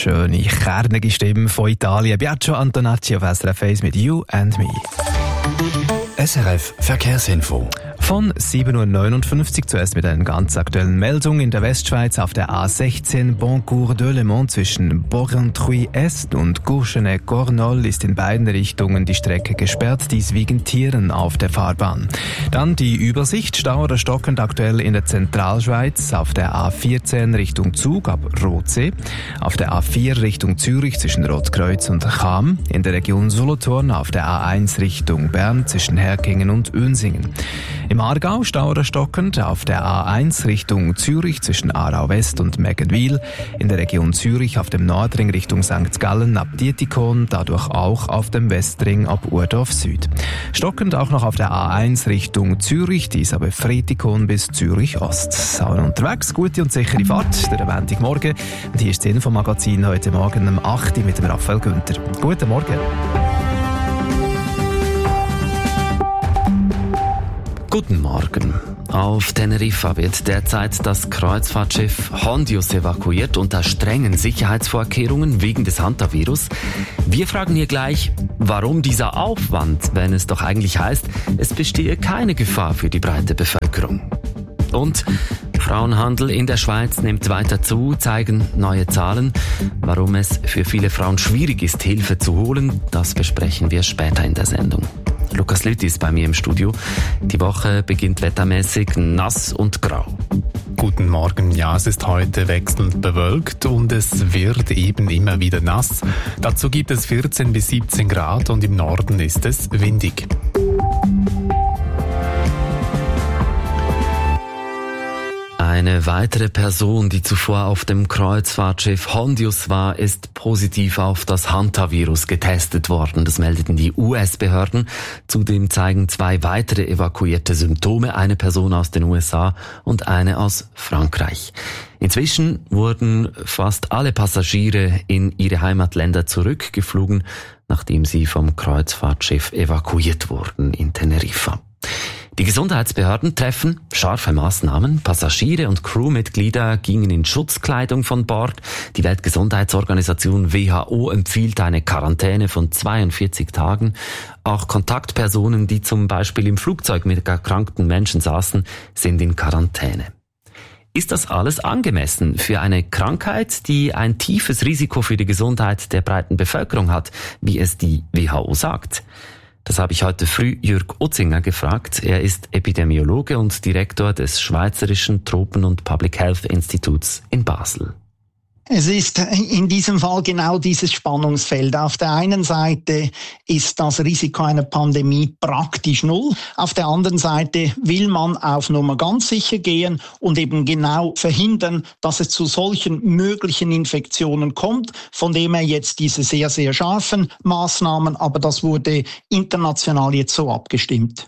schöne, kernige Stimme von Italien. Biagio Antonacci auf SRF 1 mit You and Me. SRF Verkehrsinfo. Von 7.59 Uhr zuerst mit einer ganz aktuellen Meldung. In der Westschweiz auf der A16 Boncourt-de-Le Mans zwischen Borrentruy-Est und Courchenay-Cornol ist in beiden Richtungen die Strecke gesperrt, dies wegen Tieren auf der Fahrbahn. Dann die Übersicht, Stau oder stockend aktuell in der Zentralschweiz auf der A14 Richtung Zug ab Rothsee, auf der A4 Richtung Zürich zwischen Rotkreuz und Cham, in der Region Solothurn auf der A1 Richtung Bern zwischen Herkingen und Uensingen. Im Aargau Stau oder stockend auf der A1 Richtung Zürich zwischen Aarau West und Meggenwil, in der Region Zürich auf dem Nordring Richtung St. Gallen ab Dietikon, dadurch auch auf dem Westring ab Urdorf Süd. Stockend auch noch auf der A1 Richtung Zürich, dies aber Fretikon bis Zürich Ost. Sauer unterwegs, gute und sichere Fahrt, der Montagmorgen. Und hier ist das Infomagazin heute Morgen um 8 Uhr mit dem Raphael Günther. Guten Morgen. Guten Morgen. Auf Teneriffa wird derzeit das Kreuzfahrtschiff Hondius evakuiert unter strengen Sicherheitsvorkehrungen wegen des Hantavirus. Wir fragen hier gleich, warum dieser Aufwand, wenn es doch eigentlich heißt, es bestehe keine Gefahr für die breite Bevölkerung. Und Frauenhandel in der Schweiz nimmt weiter zu, zeigen neue Zahlen. Warum es für viele Frauen schwierig ist, Hilfe zu holen, das besprechen wir später in der Sendung. Lukas Lüthi ist bei mir im Studio. Die Woche beginnt wettermäßig nass und grau. Guten Morgen. Ja, es ist heute wechselnd bewölkt und es wird eben immer wieder nass. Dazu gibt es 14 bis 17 Grad und im Norden ist es windig. Eine weitere Person, die zuvor auf dem Kreuzfahrtschiff Hondius war, ist positiv auf das Hantavirus getestet worden. Das meldeten die US-Behörden. Zudem zeigen 2 weitere evakuierte Symptome, eine Person aus den USA und eine aus Frankreich. Inzwischen wurden fast alle Passagiere in ihre Heimatländer zurückgeflogen, nachdem sie vom Kreuzfahrtschiff evakuiert wurden in Teneriffa. Die Gesundheitsbehörden treffen scharfe Maßnahmen. Passagiere und Crewmitglieder gingen in Schutzkleidung von Bord. Die Weltgesundheitsorganisation WHO empfiehlt eine Quarantäne von 42 Tagen. Auch Kontaktpersonen, die zum Beispiel im Flugzeug mit erkrankten Menschen saßen, sind in Quarantäne. Ist das alles angemessen für eine Krankheit, die ein tiefes Risiko für die Gesundheit der breiten Bevölkerung hat, wie es die WHO sagt? Das habe ich heute früh Jürg Utzinger gefragt. Er ist Epidemiologe und Direktor des Schweizerischen Tropen- und Public Health Instituts in Basel. Es ist in diesem Fall genau dieses Spannungsfeld. Auf der einen Seite ist das Risiko einer Pandemie praktisch null. Auf der anderen Seite will man auf Nummer ganz sicher gehen und eben genau verhindern, dass es zu solchen möglichen Infektionen kommt. Von dem her jetzt diese sehr, sehr scharfen Maßnahmen. Aber das wurde international jetzt so abgestimmt.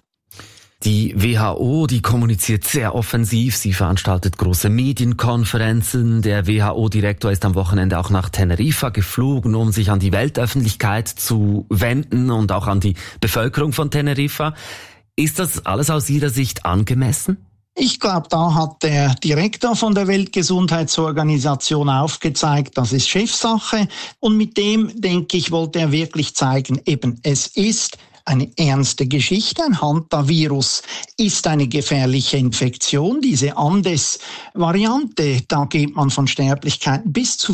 Die WHO, die kommuniziert sehr offensiv. Sie veranstaltet große Medienkonferenzen. Der WHO-Direktor ist am Wochenende auch nach Teneriffa geflogen, um sich an die Weltöffentlichkeit zu wenden und auch an die Bevölkerung von Teneriffa. Ist das alles aus Ihrer Sicht angemessen? Ich glaube, da hat der Direktor von der Weltgesundheitsorganisation aufgezeigt, das ist Chefsache. Und mit dem, denke ich, wollte er wirklich zeigen, eben es ist eine ernste Geschichte. Ein Hantavirus ist eine gefährliche Infektion. Diese Andes-Variante, da geht man von Sterblichkeiten bis zu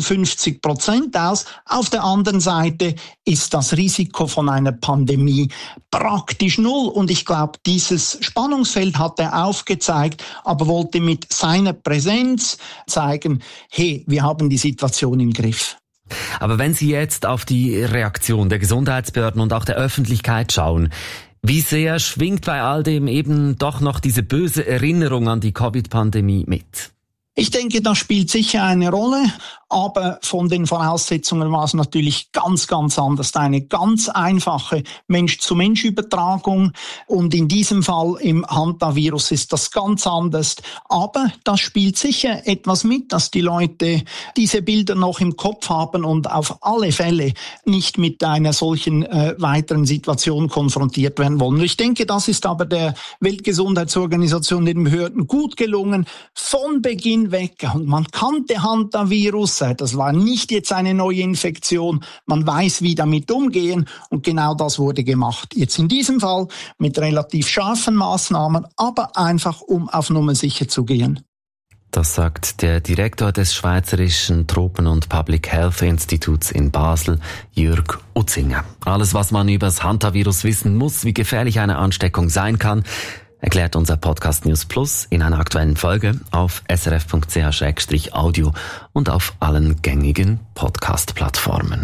50% aus. Auf der anderen Seite ist das Risiko von einer Pandemie praktisch null. Und ich glaube, dieses Spannungsfeld hat er aufgezeigt, aber wollte mit seiner Präsenz zeigen, hey, wir haben die Situation im Griff. Aber wenn Sie jetzt auf die Reaktion der Gesundheitsbehörden und auch der Öffentlichkeit schauen, wie sehr schwingt bei all dem eben doch noch diese böse Erinnerung an die Covid-Pandemie mit? Ich denke, das spielt sicher eine Rolle, aber von den Voraussetzungen war es natürlich ganz, ganz anders. Eine ganz einfache Mensch-zu-Mensch-Übertragung und in diesem Fall im Hantavirus ist das ganz anders. Aber das spielt sicher etwas mit, dass die Leute diese Bilder noch im Kopf haben und auf alle Fälle nicht mit einer solchen weiteren Situation konfrontiert werden wollen. Ich denke, das ist aber der Weltgesundheitsorganisation, den Behörden gut gelungen, von Beginn weg. Und man kannte Hantavirus, Das war nicht jetzt eine neue Infektion. Man weiß, wie damit umgehen. Und genau das wurde gemacht. Jetzt in diesem Fall mit relativ scharfen Maßnahmen, aber einfach, um auf Nummer sicher zu gehen. Das sagt der Direktor des Schweizerischen Tropen- und Public Health Instituts in Basel, Jürg Utzinger. Alles, was man über das Hantavirus wissen muss, wie gefährlich eine Ansteckung sein kann, erklärt unser Podcast News Plus in einer aktuellen Folge auf srf.ch/audio und auf allen gängigen Podcast-Plattformen.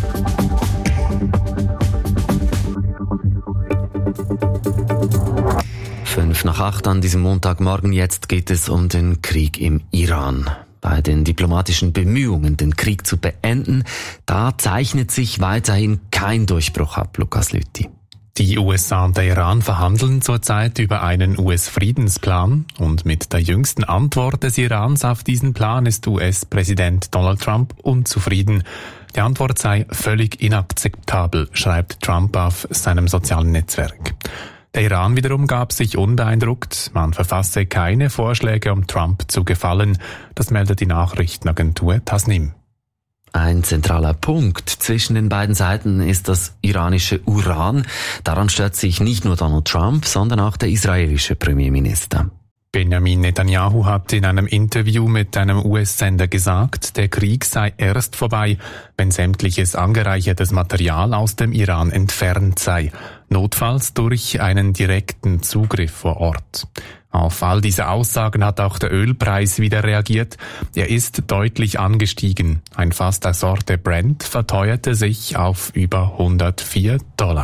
7:55 an diesem Montagmorgen. Jetzt geht es um den Krieg im Iran. Bei den diplomatischen Bemühungen, den Krieg zu beenden, da zeichnet sich weiterhin kein Durchbruch ab, Lukas Lüthi. Die USA und der Iran verhandeln zurzeit über einen US-Friedensplan und mit der jüngsten Antwort des Irans auf diesen Plan ist US-Präsident Donald Trump unzufrieden. Die Antwort sei völlig inakzeptabel, schreibt Trump auf seinem sozialen Netzwerk. Der Iran wiederum gab sich unbeeindruckt. Man verfasse keine Vorschläge, um Trump zu gefallen. Das meldet die Nachrichtenagentur Tasnim. Ein zentraler Punkt zwischen den beiden Seiten ist das iranische Uran. Daran stört sich nicht nur Donald Trump, sondern auch der israelische Premierminister. Benjamin Netanyahu hat in einem Interview mit einem US-Sender gesagt, der Krieg sei erst vorbei, wenn sämtliches angereichertes Material aus dem Iran entfernt sei, notfalls durch einen direkten Zugriff vor Ort. Auf all diese Aussagen hat auch der Ölpreis wieder reagiert. Er ist deutlich angestiegen. Ein Fass der Sorte Brent verteuerte sich auf über $104.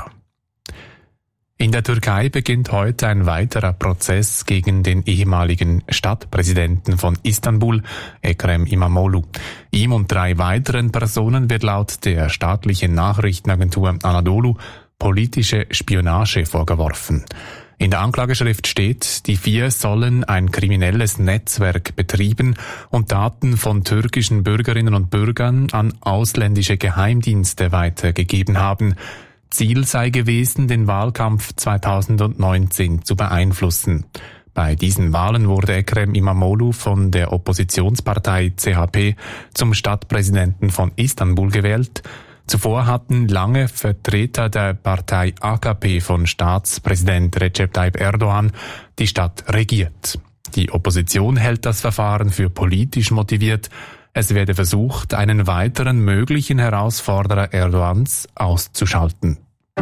In der Türkei beginnt heute ein weiterer Prozess gegen den ehemaligen Stadtpräsidenten von Istanbul, Ekrem İmamoğlu. Ihm und 3 weiteren Personen wird laut der staatlichen Nachrichtenagentur Anadolu politische Spionage vorgeworfen. In der Anklageschrift steht, die 4 sollen ein kriminelles Netzwerk betrieben und Daten von türkischen Bürgerinnen und Bürgern an ausländische Geheimdienste weitergegeben haben. Ziel sei gewesen, den Wahlkampf 2019 zu beeinflussen. Bei diesen Wahlen wurde Ekrem İmamoğlu von der Oppositionspartei CHP zum Stadtpräsidenten von Istanbul gewählt. Zuvor hatten lange Vertreter der Partei AKP von Staatspräsident Recep Tayyip Erdogan die Stadt regiert. Die Opposition hält das Verfahren für politisch motiviert. Es werde versucht, einen weiteren möglichen Herausforderer Erdogans auszuschalten.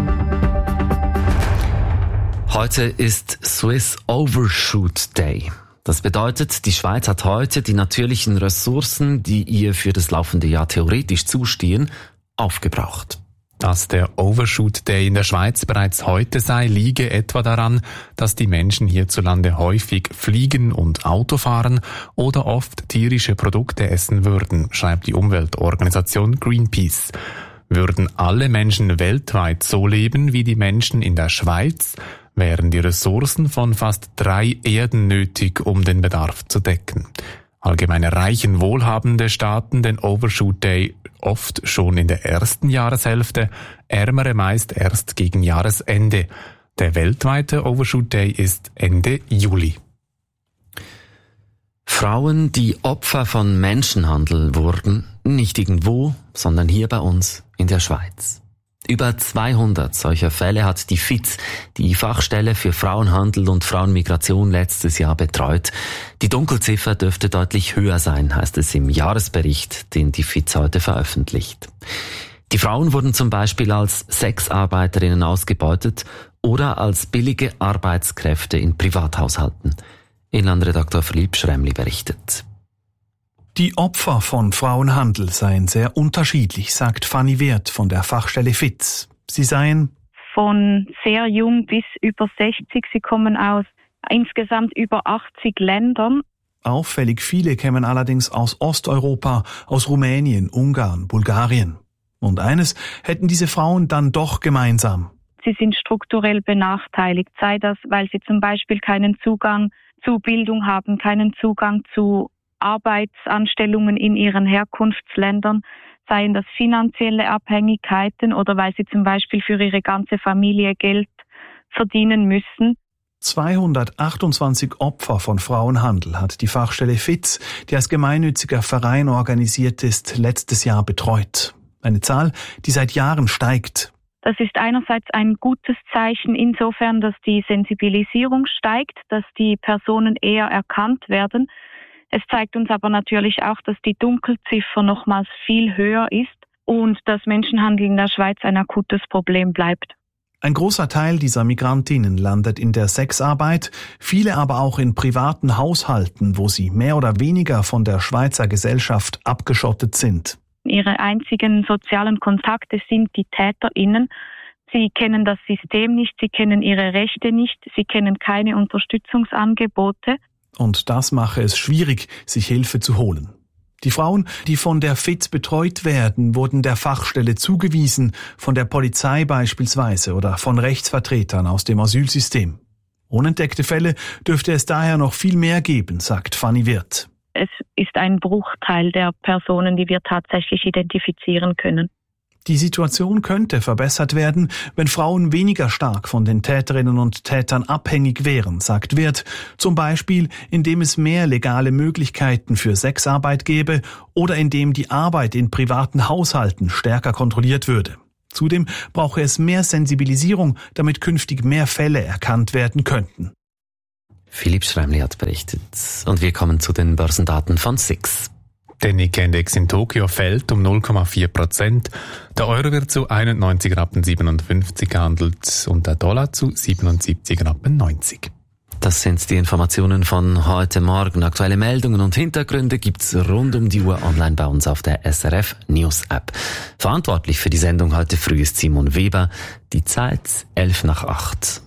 Heute ist Swiss Overshoot Day. Das bedeutet, die Schweiz hat heute die natürlichen Ressourcen, die ihr für das laufende Jahr theoretisch zustehen, aufgebraucht. Dass der Overshoot Day in der Schweiz bereits heute sei, liege etwa daran, dass die Menschen hierzulande häufig fliegen und Auto fahren oder oft tierische Produkte essen würden, schreibt die Umweltorganisation Greenpeace. Würden alle Menschen weltweit so leben wie die Menschen in der Schweiz, wären die Ressourcen von fast 3 Erden nötig, um den Bedarf zu decken. Allgemein erreichen wohlhabende Staaten den Overshoot Day oft schon in der ersten Jahreshälfte, ärmere meist erst gegen Jahresende. Der weltweite Overshoot Day ist Ende Juli. Frauen, die Opfer von Menschenhandel wurden, nicht irgendwo, sondern hier bei uns in der Schweiz. Über 200 solcher Fälle hat die FIZ, die Fachstelle für Frauenhandel und Frauenmigration, letztes Jahr betreut. Die Dunkelziffer dürfte deutlich höher sein, heißt es im Jahresbericht, den die FIZ heute veröffentlicht. Die Frauen wurden zum Beispiel als Sexarbeiterinnen ausgebeutet oder als billige Arbeitskräfte in Privathaushalten. Inlandredaktor Philipp Schremli berichtet. Die Opfer von Frauenhandel seien sehr unterschiedlich, sagt Fanny Wirth von der Fachstelle FIZ. Sie seien von sehr jung bis über 60. Sie kommen aus insgesamt über 80 Ländern. Auffällig viele kämen allerdings aus Osteuropa, aus Rumänien, Ungarn, Bulgarien. Und eines hätten diese Frauen dann doch gemeinsam. Sie sind strukturell benachteiligt, sei das, weil sie zum Beispiel keinen Zugang zu Bildung haben, keinen Zugang zu Arbeitsanstellungen in ihren Herkunftsländern, seien das finanzielle Abhängigkeiten oder weil sie zum Beispiel für ihre ganze Familie Geld verdienen müssen. 228 Opfer von Frauenhandel hat die Fachstelle FIZ, die als gemeinnütziger Verein organisiert ist, letztes Jahr betreut. Eine Zahl, die seit Jahren steigt. Das ist einerseits ein gutes Zeichen insofern, dass die Sensibilisierung steigt, dass die Personen eher erkannt werden. Es zeigt uns aber natürlich auch, dass die Dunkelziffer nochmals viel höher ist und dass Menschenhandel in der Schweiz ein akutes Problem bleibt. Ein großer Teil dieser Migrantinnen landet in der Sexarbeit, viele aber auch in privaten Haushalten, wo sie mehr oder weniger von der Schweizer Gesellschaft abgeschottet sind. Ihre einzigen sozialen Kontakte sind die TäterInnen. Sie kennen das System nicht, sie kennen ihre Rechte nicht, sie kennen keine Unterstützungsangebote. Und das mache es schwierig, sich Hilfe zu holen. Die Frauen, die von der FIZ betreut werden, wurden der Fachstelle zugewiesen, von der Polizei beispielsweise oder von Rechtsvertretern aus dem Asylsystem. Unentdeckte Fälle dürfte es daher noch viel mehr geben, sagt Fanny Wirth. Es ist ein Bruchteil der Personen, die wir tatsächlich identifizieren können. Die Situation könnte verbessert werden, wenn Frauen weniger stark von den Täterinnen und Tätern abhängig wären, sagt Wirth. Zum Beispiel, indem es mehr legale Möglichkeiten für Sexarbeit gäbe oder indem die Arbeit in privaten Haushalten stärker kontrolliert würde. Zudem brauche es mehr Sensibilisierung, damit künftig mehr Fälle erkannt werden könnten. Philipp Schremli hat berichtet. Und wir kommen zu den Börsendaten von SIX. Der Nikkei-Index in Tokio fällt um 0,4%. Der Euro wird zu 91,57 Rappen gehandelt und der Dollar zu 77,90 Rappen. Das sind die Informationen von heute Morgen. Aktuelle Meldungen und Hintergründe gibt's rund um die Uhr online bei uns auf der SRF News App. Verantwortlich für die Sendung heute früh ist Simon Weber. Die Zeit 7:55.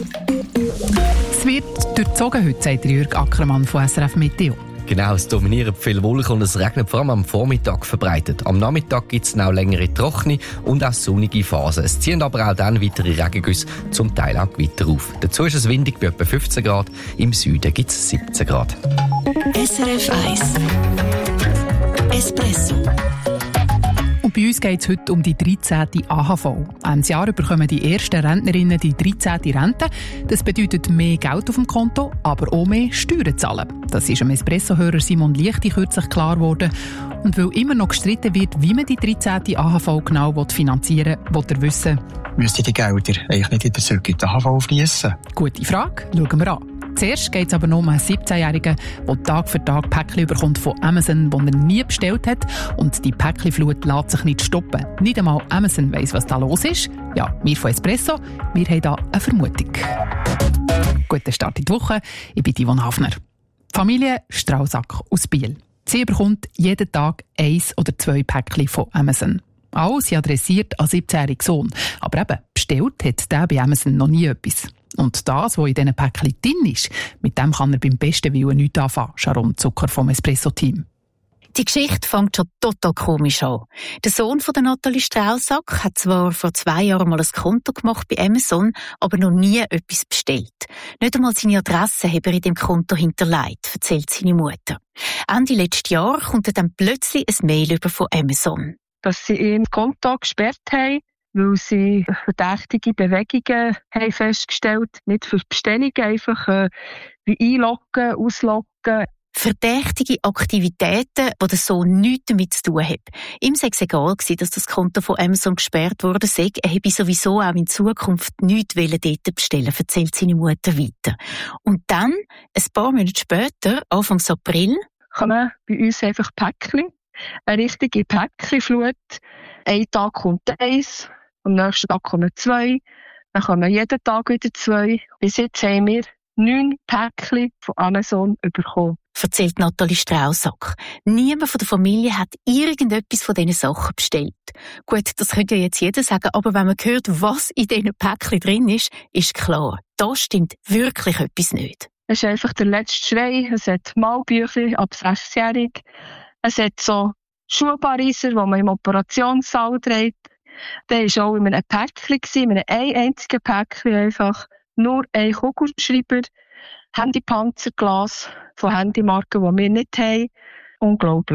Es wird durchzogen heute, sagt Jürg Ackermann von SRF Meteo. Genau, es dominieren viele Wolken und es regnet vor allem am Vormittag verbreitet. Am Nachmittag gibt es auch längere trockene und auch sonnige Phasen. Es ziehen aber auch dann weitere Regengüsse, zum Teil auch Gewitter auf. Dazu ist es windig bei etwa 15 Grad, im Süden gibt es 17 Grad. SRF 1 Espresso. Und bei uns geht es heute um die 13. AHV. Ende Jahr bekommen die ersten Rentnerinnen die 13. Rente. Das bedeutet mehr Geld auf dem Konto, aber auch mehr Steuern zahlen. Das ist dem Espresso-Hörer Simon Lichti kürzlich klar geworden. Und weil immer noch gestritten wird, wie man die 13. AHV genau finanzieren will, will er wissen: Müsste die Gelder eigentlich nicht in der sogenannten AHV fließen? Gute Frage, schauen wir an. Zuerst geht es aber nur um einen 17-Jährigen, der Tag für Tag Päckchen bekommt von Amazon, die er nie bestellt hat. Und die Päckchenflut lässt sich nicht stoppen. Nicht einmal Amazon weiss, was da los ist. Ja, wir von Espresso, wir haben da eine Vermutung. Guten Start in die Woche, ich bin Yvonne Hafner. Familie Strausack aus Biel. Sie bekommt jeden Tag 1 oder 2 Päckchen von Amazon. Alles adressiert an 17-jährigen Sohn. Aber eben, bestellt hat der bei Amazon noch nie etwas. Und das, was in diesen Päckchen drin ist, mit dem kann er beim besten Willen nichts anfangen. Sharon Zucker vom Espresso-Team. Die Geschichte fängt schon total komisch an. Der Sohn von der Nathalie Strausack hat zwar vor 2 Jahren mal ein Konto gemacht bei Amazon, aber noch nie etwas bestellt. Nicht einmal seine Adresse hat er in dem Konto hinterlegt, erzählt seine Mutter. Ende letzten Jahr kommt er dann plötzlich ein Mail über von Amazon. Dass sie ihm das Konto gesperrt haben, weil sie verdächtige Bewegungen haben festgestellt, nicht für Bestellungen, einfach wie einloggen, ausloggen. Verdächtige Aktivitäten, die der Sohn nichts damit zu tun hat. Ihm sei es egal gewesen, dass das Konto von Amazon gesperrt wurde. Er habe sowieso auch in Zukunft nichts dort bestellen, erzählt seine Mutter weiter. Und dann, ein paar Monate später, Anfang April, kommen bei uns einfach Päckchen. Eine richtige Päckchenflut. Ein Tag kommt 1, am nächsten Tag kommen 2, dann kommen jeden Tag wieder 2. Bis jetzt haben wir 9 Päckchen von Amazon bekommen. Erzählt Nathalie Strausack. Niemand von der Familie hat irgendetwas von diesen Sachen bestellt. Gut, das könnte ja jetzt jeder sagen, aber wenn man hört, was in diesen Päckchen drin ist klar, da stimmt wirklich etwas nicht. Es ist einfach der letzte Schrei. Es hat Malbücher ab 6-jährig. Es hat so Schuhpariser, die man im Operationssaal trägt. Der war auch in einem Päckchen, in einem einzigen Päckchen einfach. Nur ein Kugelschreiber, Handypanzerglas von Handymarken, die wir nicht haben. Unglaublich.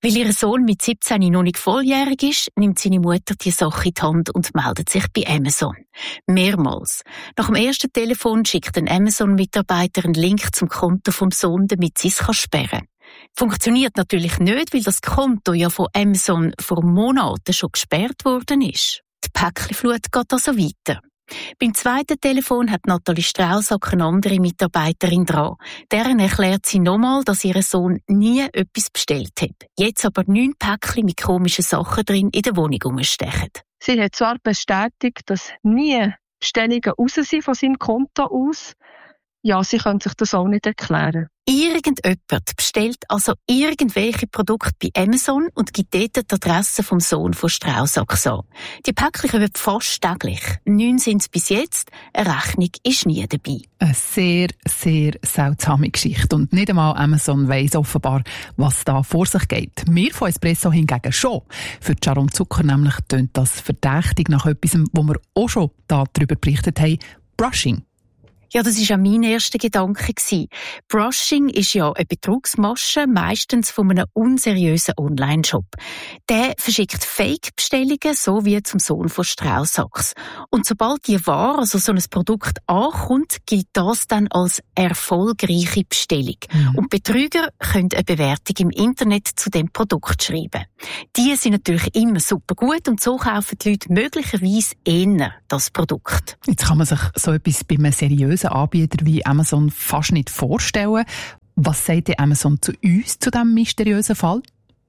Weil ihr Sohn mit 17 noch nicht volljährig ist, nimmt seine Mutter die Sache in die Hand und meldet sich bei Amazon. Mehrmals. Nach dem ersten Telefon schickt ein Amazon-Mitarbeiter einen Link zum Konto vom Sohn, damit sie es sperren kann. Funktioniert natürlich nicht, weil das Konto ja von Amazon vor Monaten schon gesperrt worden ist. Die Päckchenflut geht also weiter. Beim zweiten Telefon hat Nathalie Straussack eine andere Mitarbeiterin dran. Deren erklärt sie nochmal, dass ihr Sohn nie etwas bestellt hat. Jetzt aber 9 Päckchen mit komischen Sachen drin in der Wohnung rumstechen. Sie hat zwar bestätigt, dass nie Bestellungen raus sind von seinem Konto aus. Ja, sie können sich das auch nicht erklären. Irgendjemand bestellt also irgendwelche Produkte bei Amazon und gibt dort die Adresse vom Sohn von Straussack an. Die Päckchen kommen fast täglich. 9 sind es bis jetzt. Eine Rechnung ist nie dabei. Eine sehr, sehr seltsame Geschichte. Und nicht einmal Amazon weiss offenbar, was da vor sich geht. Wir von Espresso hingegen schon. Für Sharon Zucker nämlich tönt das verdächtig nach etwas, wo wir auch schon darüber berichtet haben: Brushing. Ja, das war auch mein erster Gedanke. Brushing ist ja eine Betrugsmasche, meistens von einem unseriösen Online-Shop. Der verschickt Fake-Bestellungen, so wie zum Sohn von Straussacks. Und sobald die Ware, also so ein Produkt, ankommt, gilt das dann als erfolgreiche Bestellung. Und Betrüger können eine Bewertung im Internet zu dem Produkt schreiben. Die sind natürlich immer super gut und so kaufen die Leute möglicherweise eher das Produkt. Jetzt kann man sich so etwas bei einem seriösen Anbieter wie Amazon fast nicht vorstellen. Was sagt denn Amazon zu uns, zu diesem mysteriösen Fall?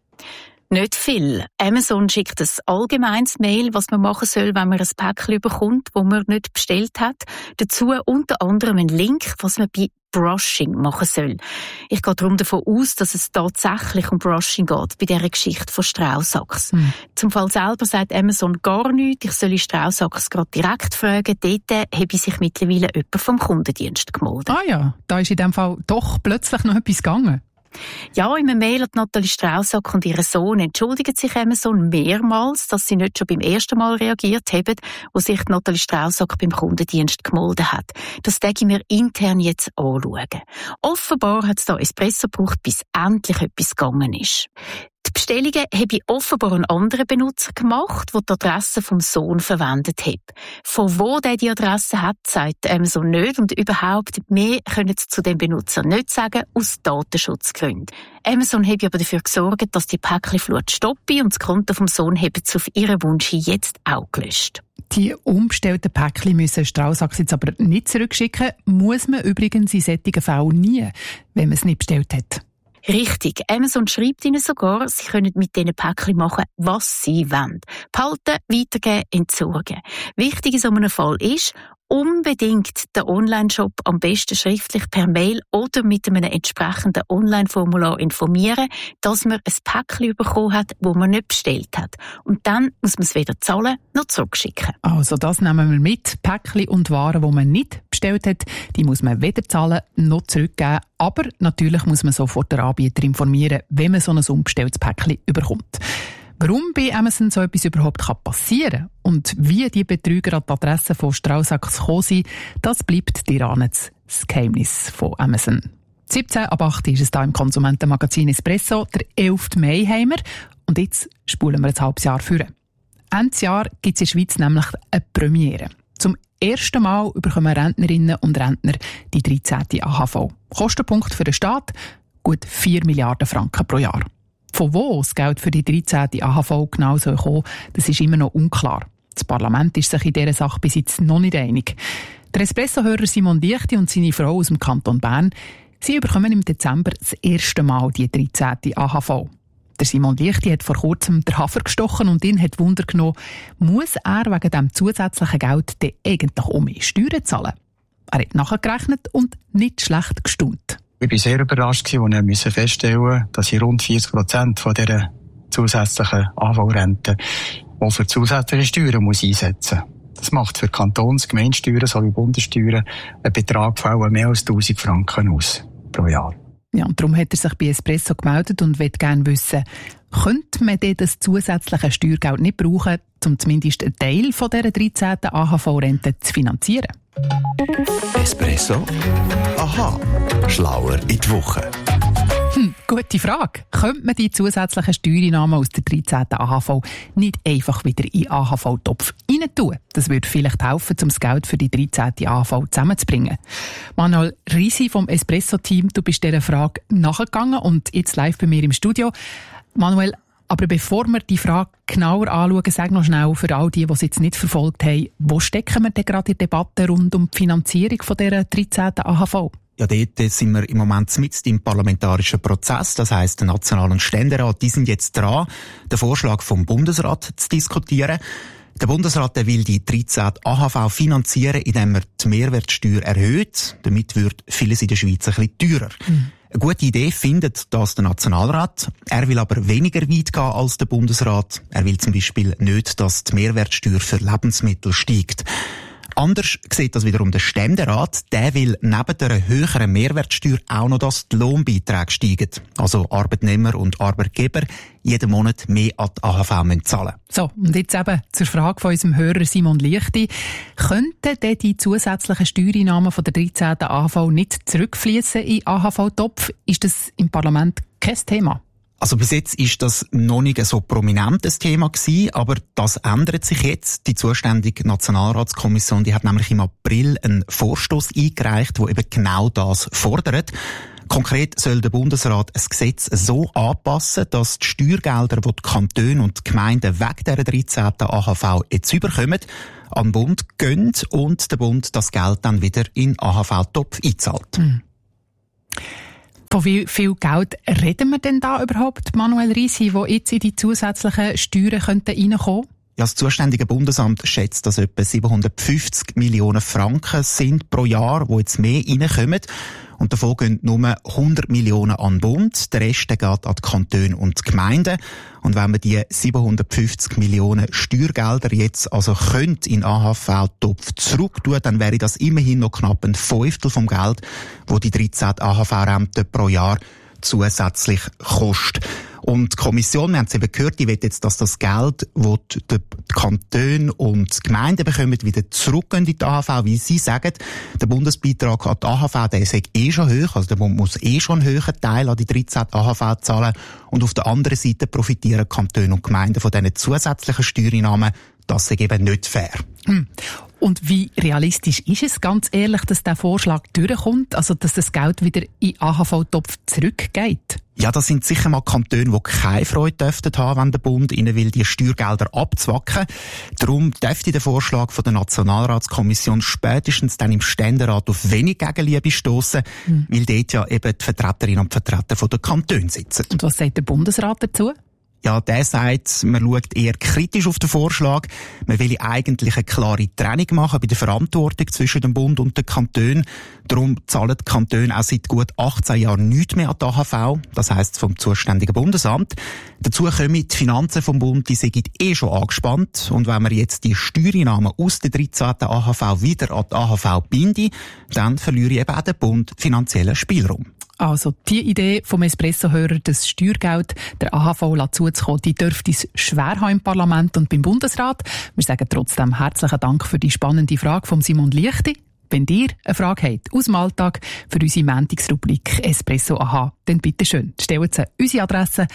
Nicht viel. Amazon schickt ein allgemeines Mail, was man machen soll, wenn man ein Päckchen bekommt, das man nicht bestellt hat. Dazu unter anderem einen Link, was man bei Brushing machen soll. Ich gehe darum davon aus, dass es tatsächlich um Brushing geht, bei dieser Geschichte von Straussacks. Zum Fall selber sagt Amazon gar nichts. Ich soll Straussacks gerade direkt fragen. Dort habe sich mittlerweile jemand vom Kundendienst gemeldet. Ah ja, da ist in dem Fall doch plötzlich noch etwas gegangen. Ja, in einem Mail an Nathalie Straussack und ihren Sohn entschuldigt sich Amazon mehrmals, dass sie nicht schon beim ersten Mal reagiert haben, wo sich Nathalie Straussack beim Kundendienst gemeldet hat. Das denke ich mir intern jetzt anschauen. Offenbar hat es da Espresso gebraucht, bis endlich etwas gegangen ist. Die Bestellungen habe offenbar ein anderer Benutzer gemacht, der die Adresse vom Sohn verwendet hat. Von wo der die Adresse hat, sagt Amazon nicht und überhaupt mehr können sie zu dem Benutzer nicht sagen, aus Datenschutzgründen. Amazon habe aber dafür gesorgt, dass die Päckchenflut stoppe und das Konto vom Sohn haben sie auf ihren Wunsch hin jetzt auch gelöscht. Die umbestellten Päckchen müssen Straussacks jetzt aber nicht zurückschicken, muss man übrigens in solchen Fällen nie, wenn man es nicht bestellt hat. Richtig. Amazon schreibt ihnen sogar, sie können mit diesen Päckchen machen, was sie wollen. Behalten, weitergeben, entsorgen. Wichtig in so einem Fall ist, unbedingt den Online-Shop am besten schriftlich per Mail oder mit einem entsprechenden Online-Formular informieren, dass man ein Päckchen bekommen hat, das man nicht bestellt hat. Und dann muss man es weder zahlen noch zurückschicken. Also das nehmen wir mit. Päckchen und Waren, die man nicht bestellt hat, die muss man weder zahlen noch zurückgeben. Aber natürlich muss man sofort den Anbieter informieren, wenn man so ein unbestelltes Päckchen überkommt. Warum bei Amazon so etwas überhaupt passieren kann und wie die Betrüger an die Adresse von Straussacks gekommen sind, das bleibt dir das Geheimnis von Amazon. 17 ab 8 ist es hier im Konsumentenmagazin Espresso. Der 11. Mai haben wir. Und jetzt spulen wir ein halbes Jahr vor. Ende Jahr gibt es in der Schweiz nämlich eine Premiere. Zum ersten Mal bekommen Rentnerinnen und Rentner die 13. AHV. Kostenpunkt für den Staat: gut 4 Milliarden Franken pro Jahr. Von wo das Geld für die 13. AHV genau soll kommen, das ist immer noch unklar. Das Parlament ist sich in dieser Sache bis jetzt noch nicht einig. Der Espresso-Hörer Simon Diechti und seine Frau aus dem Kanton Bern, sie bekommen im Dezember das erste Mal die 13. AHV. Der Simon Diechti hat vor kurzem den Hafer gestochen und ihn hat Wunder genommen, muss er wegen diesem zusätzlichen Geld denn eigentlich auch mehr Steuern zahlen? Er hat nachgerechnet und nicht schlecht gestaunt. Ich war sehr überrascht, als ich feststellen musste, dass ich rund 40% von dieser zusätzlichen AHV-Rente auch für zusätzliche Steuern einsetzen muss. Das macht für Kantons-, Gemeindesteuern sowie Bundessteuern einen Betrag von mehr als 1000 Franken aus pro Jahr. Ja, und darum hat er sich bei Espresso gemeldet und will gerne wissen, könnte man denn das zusätzliche Steuergeld nicht brauchen, um zumindest einen Teil von dieser 13. AHV-Rente zu finanzieren? Espresso? Aha. Schlauer in die Woche. Gute Frage. Könnte man die zusätzlichen Steuereinnahmen aus der 13. AHV nicht einfach wieder in den AHV-Topf rein tun? Das würde vielleicht helfen, um das Geld für die 13. AHV zusammenzubringen. Manuel Risi vom Espresso-Team, du bist dieser Frage nachgegangen und jetzt live bei mir im Studio. Manuel, aber bevor wir die Frage genauer anschauen, sag noch schnell für all die es jetzt nicht verfolgt haben, wo stecken wir denn gerade in der Debatte rund um die Finanzierung von dieser 13. AHV? Ja, dort sind wir im Moment mitten im parlamentarischen Prozess. Das heisst, der National- und Ständerat, die sind jetzt dran, den Vorschlag vom Bundesrat zu diskutieren. Der Bundesrat will die 13 AHV finanzieren, indem er die Mehrwertsteuer erhöht. Damit wird vieles in der Schweiz ein bisschen teurer. Eine gute Idee findet das der Nationalrat. Er will aber weniger weit gehen als der Bundesrat. Er will zum Beispiel nicht, dass die Mehrwertsteuer für Lebensmittel steigt. Anders sieht das wiederum der Ständerat. Der will neben der höheren Mehrwertsteuer auch noch, dass die Lohnbeiträge steigen. Also Arbeitnehmer und Arbeitgeber jeden Monat mehr an die AHV zahlen müssen. So, und jetzt eben zur Frage von unserem Hörer Simon Lichti. Könnten denn die zusätzlichen Steuereinnahmen von der 13. AHV nicht zurückfließen in den AHV-Topf? Ist das im Parlament kein Thema? Also bis jetzt ist das noch nicht so prominentes Thema gewesen, aber das ändert sich jetzt. Die zuständige Nationalratskommission, die hat nämlich im April einen Vorstoss eingereicht, der eben genau das fordert. Konkret soll der Bundesrat ein Gesetz so anpassen, dass die Steuergelder, die die Kantone und die Gemeinden wegen dieser 13. AHV jetzt überkommen, an den Bund gehen und der Bund das Geld dann wieder in den AHV-Topf einzahlt. Von wie viel Geld reden wir denn da überhaupt, Manuel Risi, wo jetzt in die zusätzlichen Steuern reinkommen könnten? Ja, das zuständige Bundesamt schätzt, dass etwa 750 Millionen Franken sind pro Jahr, die jetzt mehr reinkommen. Und davon gehen nur 100 Millionen an den Bund. Der Rest geht an die Kantone und die Gemeinden. Und wenn man die 750 Millionen Steuergelder jetzt also in den AHV-Topf zurück tun, dann wäre das immerhin noch knapp ein Fünftel vom Geld, das die 13 AHV-Rente pro Jahr zusätzlich kostet. Und die Kommission, wir haben es eben gehört, die will jetzt, dass das Geld, das die Kantone und die Gemeinden bekommen, wieder zurückgehen in die AHV, wie sie sagen. Der Bundesbeitrag an die AHV, der ist schon hoch, also der Bund muss schon einen höheren Teil an die 13 AHV zahlen. Und auf der anderen Seite profitieren Kantone und Gemeinden von diesen zusätzlichen Steuereinnahmen. Das ist eben nicht fair. Und wie realistisch ist es, ganz ehrlich, dass der Vorschlag durchkommt, also dass das Geld wieder in den AHV-Topf zurückgeht? Ja, das sind sicher mal Kantone, die keine Freude dürften haben, wenn der Bund ihnen will, die Steuergelder abzwacken. Darum dürfte der Vorschlag von der Nationalratskommission spätestens dann im Ständerat auf wenig Gegenliebe stossen, weil dort ja eben die Vertreterinnen und Vertreter von der Kantone sitzen. Und was sagt der Bundesrat dazu? Ja, der sagt, man schaut eher kritisch auf den Vorschlag. Man will eigentlich eine klare Trennung machen bei der Verantwortung zwischen dem Bund und den Kantonen. Darum zahlen die Kantone auch seit gut 18 Jahren nichts mehr an die AHV. Das heisst vom zuständigen Bundesamt. Dazu kommen die Finanzen vom Bund, die sind schon angespannt. Und wenn man jetzt die Steuereinnahmen aus der 13. AHV wieder an die AHV binde, dann verliere eben auch der Bund finanziellen Spielraum. Also die Idee vom Espresso-Hörer, das Steuergeld der AHV zuzukommen, die dürfte es schwer haben im Parlament und beim Bundesrat. Wir sagen trotzdem herzlichen Dank für die spannende Frage von Simon Lichti. Wenn ihr eine Frage habt aus dem Alltag für unsere Montagsrubrik Espresso AHA, dann bitte schön, stellt sie unsere Adresse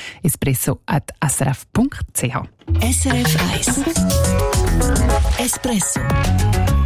espresso@srf.ch. SRF 1 Espresso